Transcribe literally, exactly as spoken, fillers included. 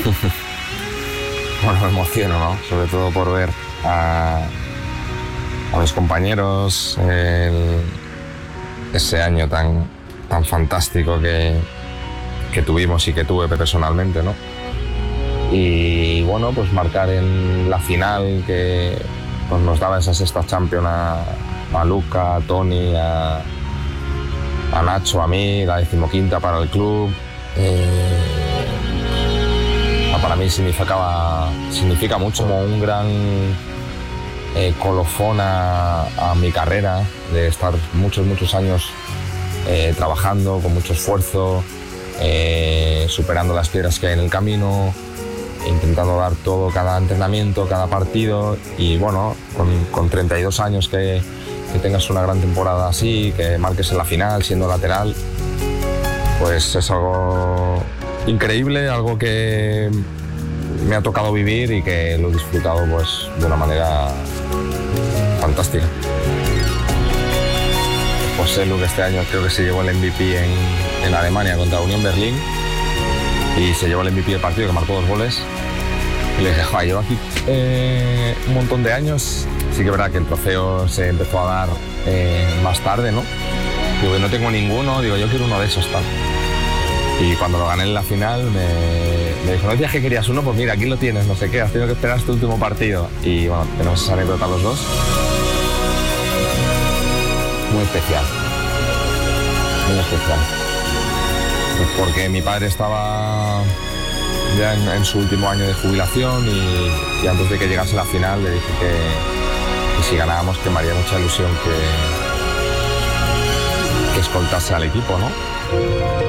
Bueno, me emociono, ¿no? Sobre todo por ver a, a mis compañeros el, ese año tan, tan fantástico que, que tuvimos y que tuve personalmente, ¿no? Y bueno, pues marcar en la final que pues, nos daba esa sexta Champions a, a Luca, a Toni, a, a Nacho, a mí, la decimoquinta para el club. Eh, para mí significaba, significa mucho, como un gran eh, colofón a, a mi carrera, de estar muchos, muchos años eh, trabajando con mucho esfuerzo, eh, superando las piedras que hay en el camino, intentando dar todo cada entrenamiento, cada partido y bueno, con, con treinta y dos años que, que tengas una gran temporada así, que marques en la final siendo lateral, pues es algo increíble, algo que me ha tocado vivir y que lo he disfrutado pues, de una manera fantástica. José Lu, que este año creo que se llevó el M V P en, en Alemania contra Unión Berlín y se llevó el M V P del partido, que marcó dos goles. Y le dije, joder, llevo aquí eh, un montón de años. Sí que es verdad que el trofeo se empezó a dar eh, más tarde, ¿no? Digo, no tengo ninguno, digo, yo quiero uno de esos, tal. Y cuando lo gané en la final me, me dijo, no decías que querías uno, pues mira, aquí lo tienes, no sé qué, has tenido que esperar hasta tu último partido. Y bueno, tenemos esa anécdota los dos. Muy especial. Muy especial. Pues porque mi padre estaba ya en, en su último año de jubilación y, y antes de que llegase la final le dije que, que si ganábamos que me haría mucha ilusión que, que escoltase al equipo, ¿no?